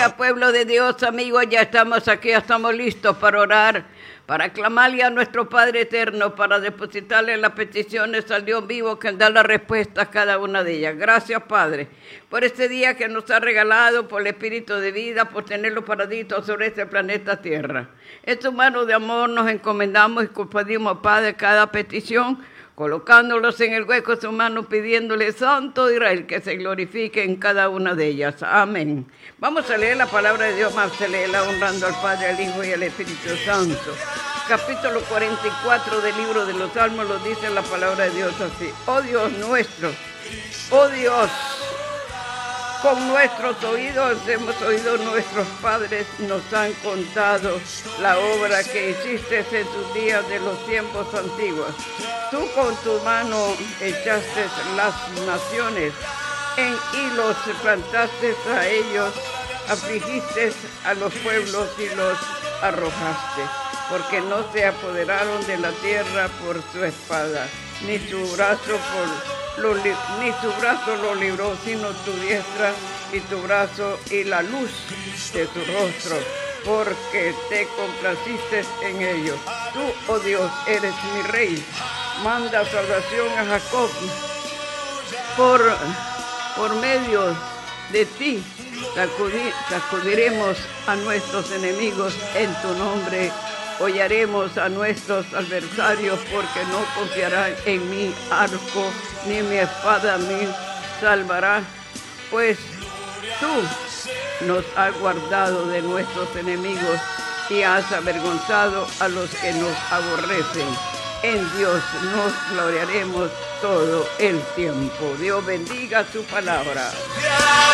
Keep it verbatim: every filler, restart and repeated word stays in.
día, pueblo de Dios, amigos. Ya estamos aquí, ya estamos listos para orar, para clamarle a nuestro Padre Eterno, para depositarle las peticiones al Dios vivo que da la respuesta a cada una de ellas. Gracias, Padre, por este día que nos ha regalado, por el Espíritu de vida, por tenerlo paradito sobre este planeta Tierra. En tu mano de amor nos encomendamos y pedimos, Padre, cada petición, colocándolos en el hueco de su mano, pidiéndole, Santo Israel, que se glorifique en cada una de ellas. Amén. Vamos a leer la palabra de Dios, más se leerla honrando al Padre, al Hijo y al Espíritu Santo. Capítulo cuarenta y cuatro del libro de los Salmos lo dice la palabra de Dios así. Oh Dios nuestro, oh Dios, con nuestros oídos hemos oído, nuestros padres nos han contado la obra que hiciste en tus días de los tiempos antiguos. Tú con tu mano echaste las naciones en hilos, plantaste a ellos, afligiste a los pueblos y los arrojaste, porque no se apoderaron de la tierra por su espada, ni su brazo por Lo, ni tu brazo lo libró, sino tu diestra y tu brazo y la luz de tu rostro, porque te complaciste en ellos. Tú, oh Dios, eres mi rey. Manda salvación a Jacob. Por, por medio de ti sacudir, sacudiremos a nuestros enemigos en tu nombre. Hollaremos a nuestros adversarios, porque no confiarán en mi arco, ni mi espada me salvará, pues tú nos has guardado de nuestros enemigos y has avergonzado a los que nos aborrecen. En Dios nos gloriaremos todo el tiempo. Dios bendiga su palabra.